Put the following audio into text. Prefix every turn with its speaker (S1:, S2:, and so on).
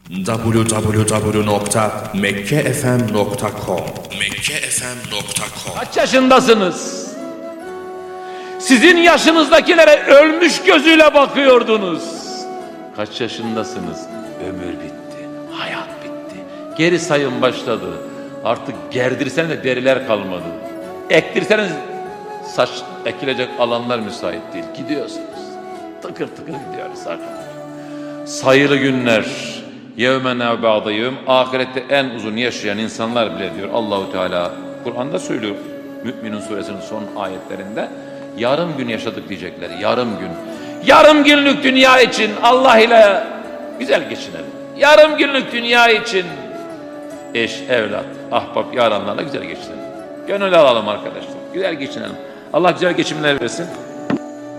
S1: www.mekkefm.com
S2: Kaç yaşındasınız? Sizin yaşınızdakilere ölmüş gözüyle bakıyordunuz. Kaç yaşındasınız? Ömür bitti, hayat bitti. Geri sayım başladı. Artık gerdirseniz de deriler kalmadı. Ektirseniz saç ekilecek alanlar müsait değil. Gidiyorsunuz. Tıkır tıkır gidiyoruz arkadaşlar. Sayılı günler. Yevmen ev ba'da yevm. Ahirette en uzun yaşayan insanlar bile diyor Allahu Teala. Kur'an'da söylüyor. Mü'minun suresinin son ayetlerinde. Yarım gün yaşadık diyecekler. Yarım gün. Yarım günlük dünya için Allah ile güzel geçinelim. Yarım günlük dünya için eş, evlat, ahbap, yaranlarla güzel geçinelim. Gönül alalım arkadaşlar. Güzel geçinelim. Allah güzel geçimler versin.